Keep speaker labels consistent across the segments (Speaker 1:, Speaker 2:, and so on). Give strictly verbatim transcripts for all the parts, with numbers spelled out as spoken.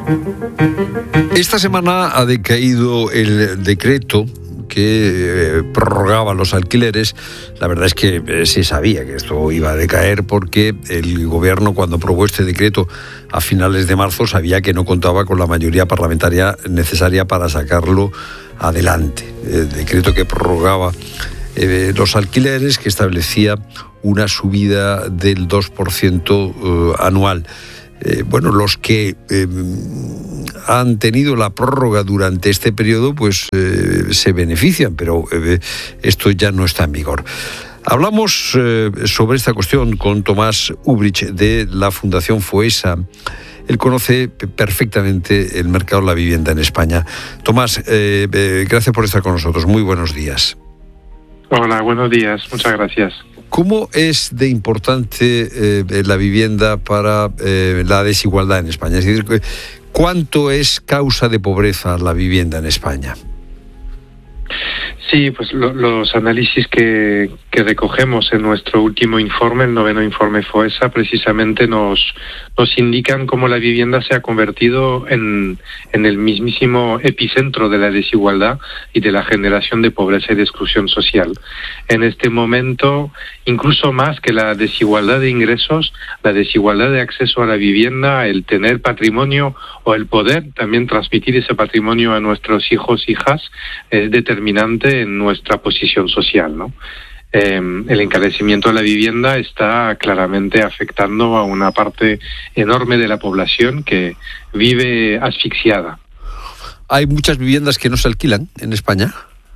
Speaker 1: Esta semana ha decaído el decreto que eh, prorrogaba los alquileres. La verdad es que eh, se sabía que esto iba a decaer porque el gobierno, cuando aprobó este decreto a finales de marzo, sabía que no contaba con la mayoría parlamentaria necesaria para sacarlo adelante. El decreto que prorrogaba eh, los alquileres, que establecía una subida del dos por ciento eh, anual. Eh, bueno, los que eh, han tenido la prórroga durante este periodo, pues eh, se benefician, pero eh, esto ya no está en vigor. Hablamos eh, sobre esta cuestión con Tomás Ubrich de la Fundación Foessa. Él conoce perfectamente el mercado de la vivienda en España. Tomás, eh, eh, gracias por estar con nosotros. Muy buenos días.
Speaker 2: Hola, buenos días. Muchas gracias.
Speaker 1: ¿Cómo es de importante eh, la vivienda para eh, la desigualdad en España? Es decir, ¿cuánto es causa de pobreza la vivienda en España?
Speaker 2: Sí, pues lo, los análisis que, que recogemos en nuestro último informe, el noveno informe Foessa, precisamente nos, nos indican cómo la vivienda se ha convertido en, en el mismísimo epicentro de la desigualdad y de la generación de pobreza y de exclusión social. En este momento, incluso más que la desigualdad de ingresos, la desigualdad de acceso a la vivienda, el tener patrimonio o el poder también transmitir ese patrimonio a nuestros hijos, hijas, es determinante en nuestra posición social, ¿no? Eh, el encarecimiento de la vivienda está claramente afectando a una parte enorme de la población que vive asfixiada.
Speaker 1: ¿Hay muchas viviendas que no se alquilan en España?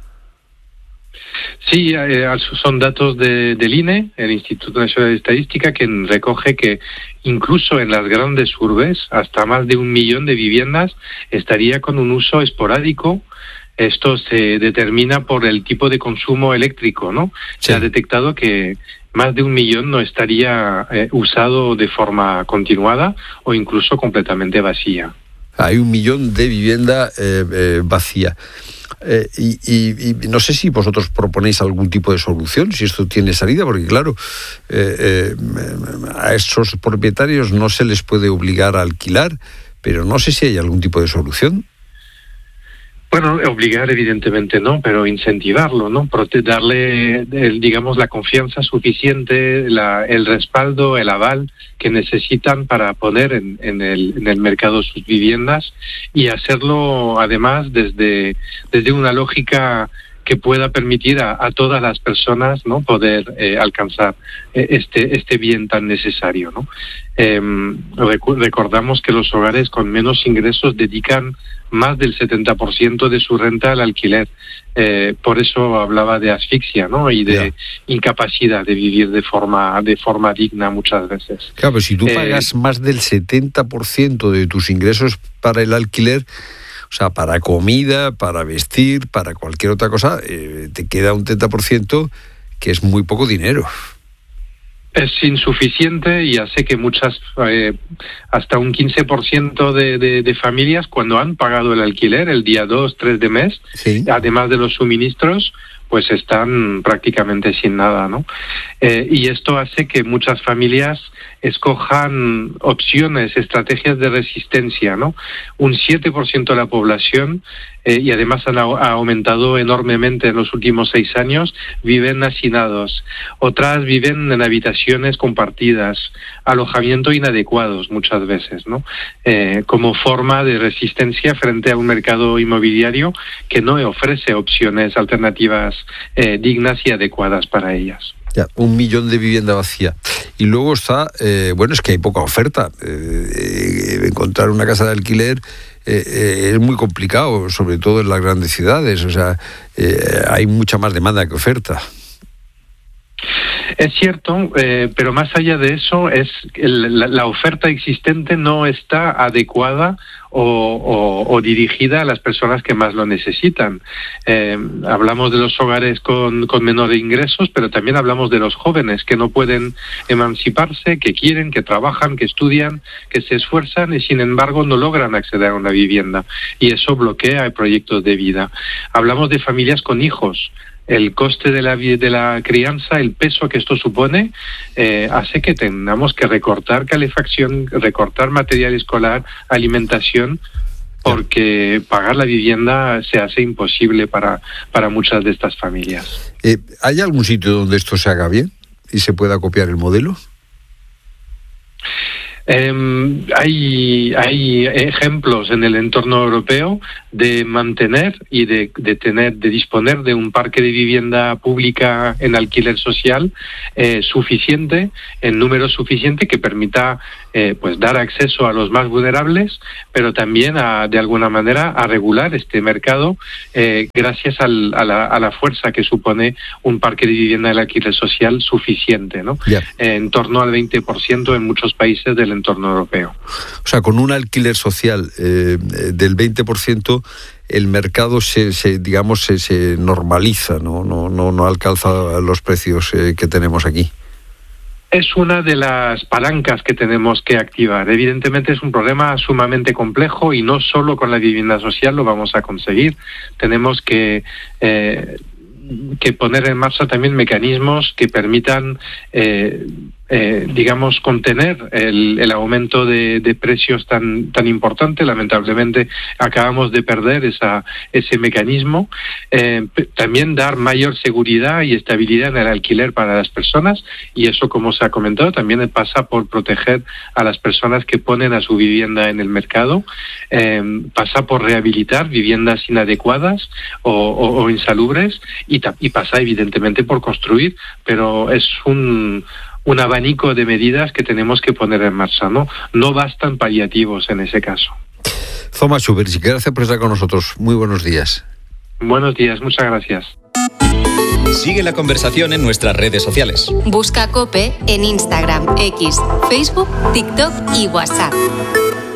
Speaker 2: Sí, eh, son datos de, del I N E, el Instituto Nacional de Estadística, que recoge que incluso en las grandes urbes, hasta más de un millón de viviendas estaría con un uso esporádico. Esto se determina por el tipo de consumo eléctrico, ¿no? Sí. Se ha detectado que más de un millón no estaría eh, usado de forma continuada o incluso completamente vacía.
Speaker 1: Hay un millón de vivienda eh, eh, vacía. Eh, y, y, y no sé si vosotros proponéis algún tipo de solución, si esto tiene salida, porque claro, eh, eh, a esos propietarios no se les puede obligar a alquilar, pero no sé si hay algún tipo de solución.
Speaker 2: Bueno, obligar evidentemente no, pero incentivarlo, ¿no? Darle, el, digamos, la confianza suficiente, la, el respaldo, el aval que necesitan para poner en, en, el, en el mercado sus viviendas y hacerlo además desde, desde una lógica que pueda permitir a, a todas las personas, ¿no?, poder eh, alcanzar eh, este este bien tan necesario, ¿no? Eh, rec- recordamos que los hogares con menos ingresos dedican más del setenta por ciento de su renta al alquiler. Eh, por eso hablaba de asfixia, ¿no?, y de yeah. incapacidad de vivir de forma de forma digna muchas veces.
Speaker 1: Claro, pero si tú pagas eh, más del setenta por ciento de tus ingresos para el alquiler, o sea, para comida, para vestir, para cualquier otra cosa, eh, te queda un treinta por ciento que es muy poco dinero.
Speaker 2: Es insuficiente y hace que muchas, eh, hasta un quince por ciento de, de, de familias, cuando han pagado el alquiler el día dos, tres de mes, ¿sí?, además de los suministros, pues están prácticamente sin nada, ¿no? Eh, y esto hace que muchas familias escojan opciones, estrategias de resistencia, ¿no? Un siete por ciento de la población, eh, y además han, ha aumentado enormemente en los últimos seis años, viven hacinados. Otras viven en habitaciones compartidas, alojamiento inadecuados muchas veces, ¿no? Eh, como forma de resistencia frente a un mercado inmobiliario que no ofrece opciones alternativas eh, dignas y adecuadas para ellas.
Speaker 1: Ya, un millón de vivienda vacía. Y luego está, eh, bueno, es que hay poca oferta. Eh, eh, encontrar una casa de alquiler eh, eh, es muy complicado, sobre todo en las grandes ciudades. O sea, eh, hay mucha más demanda que oferta.
Speaker 2: Es cierto, eh, pero más allá de eso, es el, la, la oferta existente no está adecuada o, o, o dirigida a las personas que más lo necesitan. Eh, hablamos de los hogares con, con menores ingresos, pero también hablamos de los jóvenes que no pueden emanciparse, que quieren, que trabajan, que estudian, que se esfuerzan y sin embargo no logran acceder a una vivienda. Y eso bloquea proyectos de vida. Hablamos de familias con hijos. el coste de la, de la crianza, el peso que esto supone, eh, hace que tengamos que recortar calefacción, recortar material escolar, alimentación, porque pagar la vivienda se hace imposible para, para muchas de estas familias.
Speaker 1: Eh, ¿Hay algún sitio donde esto se haga bien y se pueda copiar el modelo?
Speaker 2: Eh, hay, hay ejemplos en el entorno europeo de mantener y de, de tener, de disponer de un parque de vivienda pública en alquiler social eh, suficiente, en número suficiente, que permita eh, pues dar acceso a los más vulnerables, pero también a, de alguna manera a regular este mercado eh, gracias al, a, la, a la fuerza que supone un parque de vivienda en alquiler social suficiente, ¿no? Yeah. En torno al veinte por ciento en muchos países del entorno europeo.
Speaker 1: O sea, con un alquiler social eh, del veinte por ciento, el mercado se, se digamos se, se normaliza, no no no no alcanza los precios eh, que tenemos aquí.
Speaker 2: Es una de las palancas que tenemos que activar. Evidentemente es un problema sumamente complejo y no solo con la vivienda social lo vamos a conseguir. Tenemos que eh, que poner en marcha también mecanismos que permitan eh, Eh, digamos, contener el, el aumento de, de precios tan tan importante. Lamentablemente acabamos de perder esa ese mecanismo. Eh, también dar mayor seguridad y estabilidad en el alquiler para las personas, y eso, como se ha comentado, también pasa por proteger a las personas que ponen a su vivienda en el mercado. Eh, pasa por rehabilitar viviendas inadecuadas o, o, o insalubres, y, y pasa evidentemente por construir, pero es un un abanico de medidas que tenemos que poner en marcha, ¿no? No bastan paliativos en ese caso.
Speaker 1: Thomas Schubert, gracias por estar con nosotros. Muy buenos días.
Speaker 2: Buenos días, muchas gracias.
Speaker 3: Sigue la conversación en nuestras redes sociales.
Speaker 4: Busca COPE en Instagram, X, Facebook, TikTok y WhatsApp.